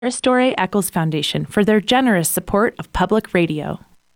Restore Eccles Foundation for their generous support of public radio.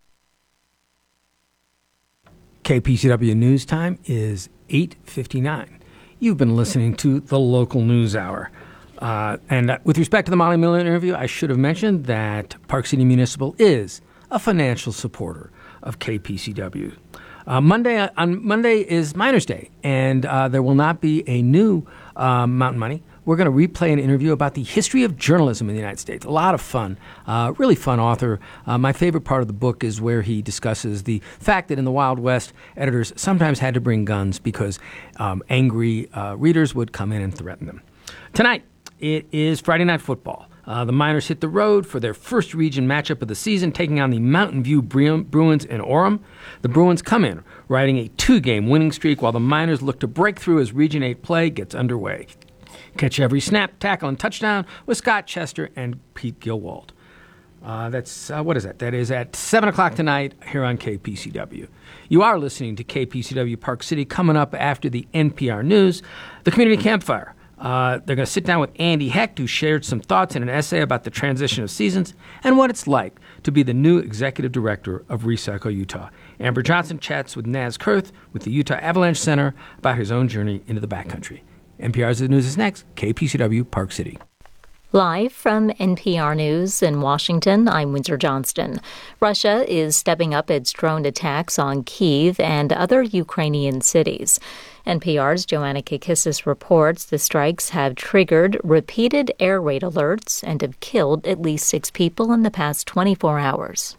KPCW News Time is 8:59. You've been listening to the Local News Hour. And with respect to the Molly Miller interview, I should have mentioned that Park City Municipal is a financial supporter of KPCW. Monday is Miners Day, and there will not be a new Mountain Money. We're going to replay an interview about the history of journalism in the United States. A lot of fun, really fun author. My favorite part of the book is where he discusses the fact that in the Wild West, editors sometimes had to bring guns because angry readers would come in and threaten them. Tonight, it is Friday Night Football. The Miners hit the road for their first region matchup of the season, taking on the Mountain View Bruins in Orem. The Bruins come in, riding a 2-game winning streak, while the Miners look to break through as Region 8 play gets underway. Catch every snap, tackle, and touchdown with Scott Chester and Pete Gilwald. What is that? That is at 7 o'clock tonight here on KPCW. You are listening to KPCW Park City. Coming up after the NPR News, the Community Campfire. They're going to sit down with Andy Hecht, who shared some thoughts in an essay about the transition of seasons and what it's like to be the new executive director of Recycle Utah. Amber Johnson chats with Naz Kurth with the Utah Avalanche Center about his own journey into the backcountry. NPR's The News is next. KPCW Park City. Live from NPR News in Washington, I'm Windsor Johnston. Russia is stepping up its drone attacks on Kyiv and other Ukrainian cities. NPR's Joanna Kakissis reports the strikes have triggered repeated air raid alerts and have killed at least 6 people in the past 24 hours.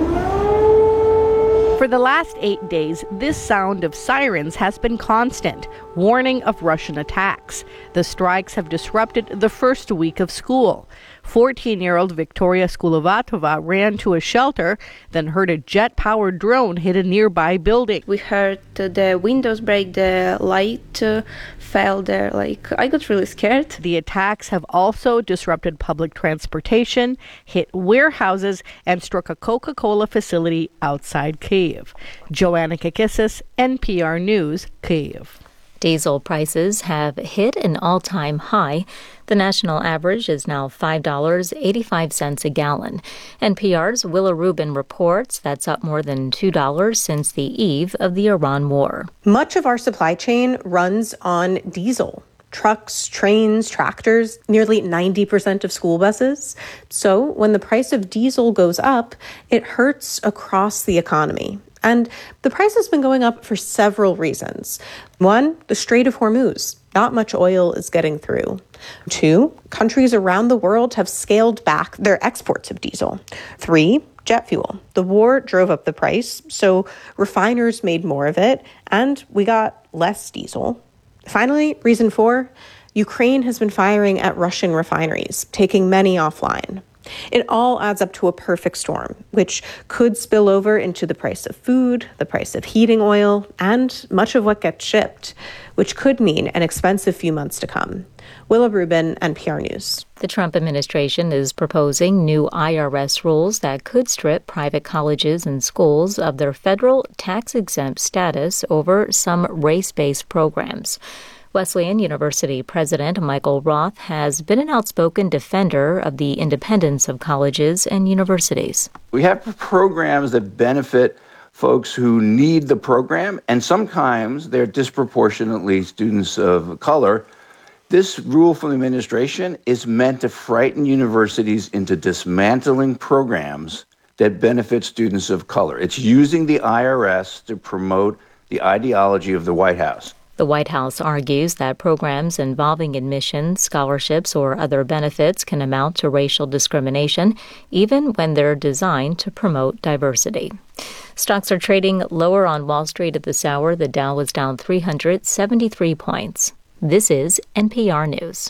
For the last 8 days, this sound of sirens has been constant, warning of Russian attacks. The strikes have disrupted the first week of school. 14-year-old Victoria Skulovatova ran to a shelter, then heard a jet-powered drone hit a nearby building. We heard the windows break, the light fell there. I got really scared. The attacks have also disrupted public transportation, hit warehouses, and struck a Coca-Cola facility outside Kyiv. Joanna Kakissis, NPR News, Kyiv. Diesel prices have hit an all-time high. The national average is now $5.85 a gallon. NPR's Willa Rubin reports that's up more than $2 since the eve of the Iran war. Much of our supply chain runs on diesel. Trucks, trains, tractors, nearly 90% of school buses. So when the price of diesel goes up, it hurts across the economy. And the price has been going up for several reasons. 1, the Strait of Hormuz. Not much oil is getting through. 2, countries around the world have scaled back their exports of diesel. 3, jet fuel. The war drove up the price, so refiners made more of it, and we got less diesel. Finally, reason 4, Ukraine has been firing at Russian refineries, taking many offline. It all adds up to a perfect storm, which could spill over into the price of food, the price of heating oil, and much of what gets shipped, which could mean an expensive few months to come. Willa Rubin, NPR News. The Trump administration is proposing new IRS rules that could strip private colleges and schools of their federal tax-exempt status over some race-based programs. Wesleyan University President Michael Roth has been an outspoken defender of the independence of colleges and universities. We have programs that benefit folks who need the program, and sometimes they're disproportionately students of color. This rule from the administration is meant to frighten universities into dismantling programs that benefit students of color. It's using the IRS to promote the ideology of the White House. The White House argues that programs involving admissions, scholarships, or other benefits can amount to racial discrimination, even when they're designed to promote diversity. Stocks are trading lower on Wall Street at this hour. The Dow was down 373 points. This is NPR News.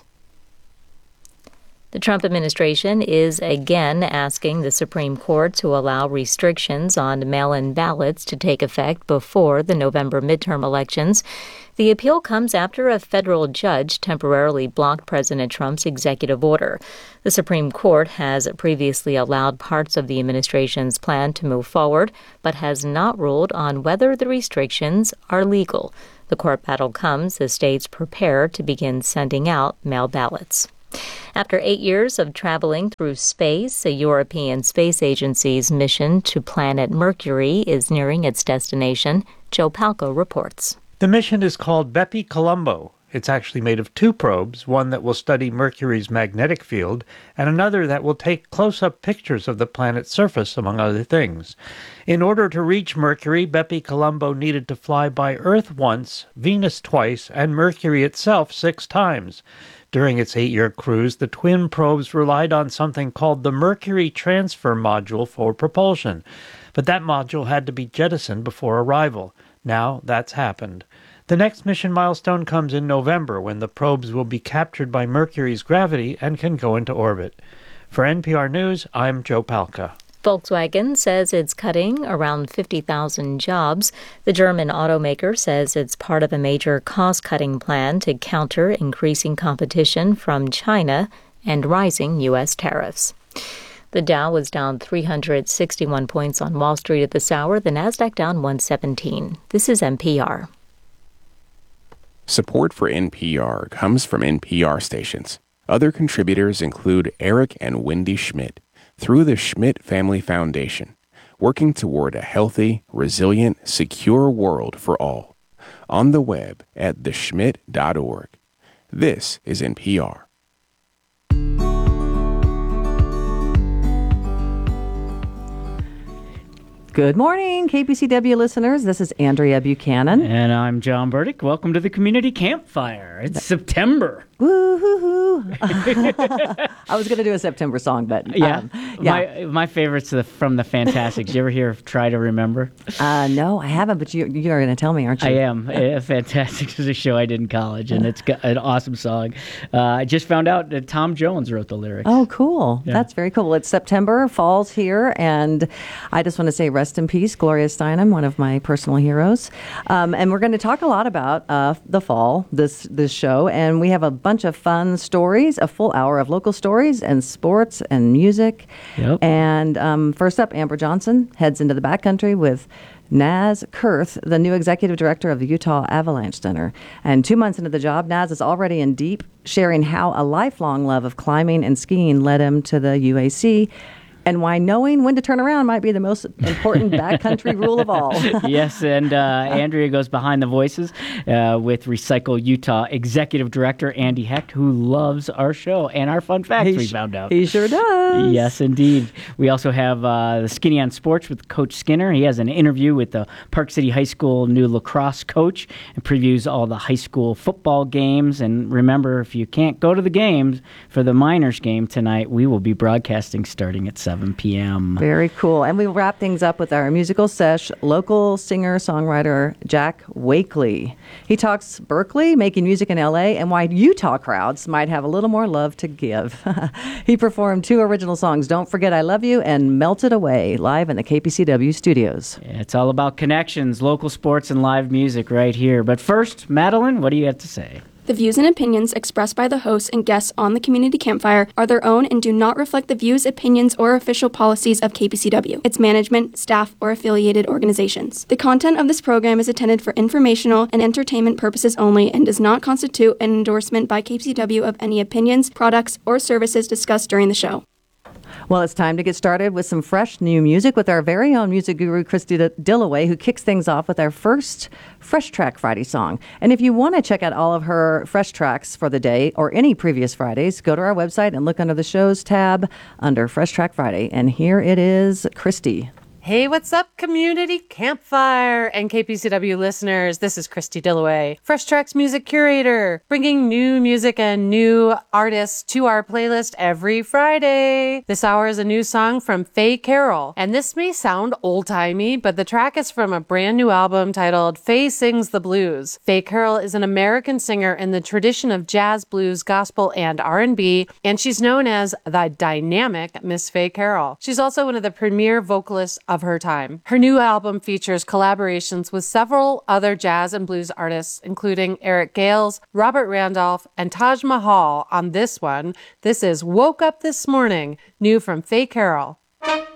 The Trump administration is again asking the Supreme Court to allow restrictions on mail-in ballots to take effect before the November midterm elections. The appeal comes after a federal judge temporarily blocked President Trump's executive order. The Supreme Court has previously allowed parts of the administration's plan to move forward, but has not ruled on whether the restrictions are legal. The court battle comes as states prepare to begin sending out mail ballots. After 8 years of traveling through space, the European Space Agency's mission to planet Mercury is nearing its destination. Joe Palco reports. The mission is called Bepi Colombo. It's actually made of 2 probes, one that will study Mercury's magnetic field and another that will take close-up pictures of the planet's surface, among other things. In order to reach Mercury, Bepi Colombo needed to fly by Earth once, Venus twice, and Mercury itself 6 times. During its 8-year cruise, the twin probes relied on something called the Mercury Transfer Module for propulsion. But that module had to be jettisoned before arrival. Now that's happened. The next mission milestone comes in November, when the probes will be captured by Mercury's gravity and can go into orbit. For NPR News, I'm Joe Palca. Volkswagen says it's cutting around 50,000 jobs. The German automaker says it's part of a major cost-cutting plan to counter increasing competition from China and rising U.S. tariffs. The Dow was down 361 points on Wall Street at this hour. The Nasdaq down 117. This is NPR. Support for NPR comes from NPR stations. Other contributors include Eric and Wendy Schmidt through the Schmidt Family Foundation, working toward a healthy, resilient, secure world for all. On the web at theschmidt.org. This is NPR. Good morning, KPCW listeners. This is Andrea Buchanan. And I'm John Burdick. Welcome to the Community Campfire. It's September. Woo-hoo-hoo. I was going to do a September song, but yeah. My favorite's from the Fantastics. You ever hear of Try to Remember? No, I haven't, but you're going to tell me, aren't you? I am. Fantastics is a show I did in college, and it's got an awesome song. I just found out that Tom Jones wrote the lyrics. Oh, cool. Yeah. That's very cool. It's September, fall's here, and I just want to say rest in peace, Gloria Steinem, one of my personal heroes. And we're going to talk a lot about the fall, this show, and we have a bunch of fun stories, a full hour of local stories and sports and music. Yep. And first up, Amber Johnson heads into the backcountry with Naz Kurth, the new executive director of the Utah Avalanche Center. And 2 months into the job, Naz is already in deep, sharing how a lifelong love of climbing and skiing led him to the UAC, and why knowing when to turn around might be the most important backcountry rule of all. Yes, and Andrea goes behind the voices with Recycle Utah Executive Director Andy Hecht, who loves our show and our fun facts we found out. He sure does. Yes, indeed. We also have the Skinny on Sports with Coach Skinner. He has an interview with the Park City High School new lacrosse coach and previews all the high school football games. And remember, if you can't go to the games for the Miners game tonight, we will be broadcasting starting at 7 p.m. Very cool. And we'll wrap things up with our musical sesh, local singer-songwriter Jack Wakely. He talks Berkeley, making music in L.A., and why Utah crowds might have a little more love to give. He performed 2 original songs, Don't Forget I Love You and Melted Away, live in the KPCW studios. Yeah, it's all about connections, local sports, and live music right here. But first, Madeline, what do you have to say? The views and opinions expressed by the hosts and guests on the Community Campfire are their own and do not reflect the views, opinions, or official policies of KPCW, its management, staff, or affiliated organizations. The content of this program is intended for informational and entertainment purposes only and does not constitute an endorsement by KPCW of any opinions, products, or services discussed during the show. Well, it's time to get started with some fresh new music with our very own music guru, Christy Dillaway, who kicks things off with our first Fresh Track Friday song. And if you want to check out all of her fresh tracks for the day or any previous Fridays, go to our website and look under the shows tab under Fresh Track Friday. And here it is, Christy. Hey, what's up, Community Campfire and KPCW listeners? This is Christy Dillaway, Fresh Tracks music curator, bringing new music and new artists to our playlist every Friday. This hour is a new song from Faye Carroll, and this may sound old-timey, but the track is from a brand new album titled Faye Sings the Blues. Faye Carroll is an American singer in the tradition of jazz, blues, gospel, and R&B, and she's known as the dynamic Miss Faye Carroll. She's also one of the premier vocalists of her time. Her new album features collaborations with several other jazz and blues artists, including Eric Gales, Robert Randolph, and Taj Mahal on this one. This is Woke Up This Morning, new from Faye Carroll.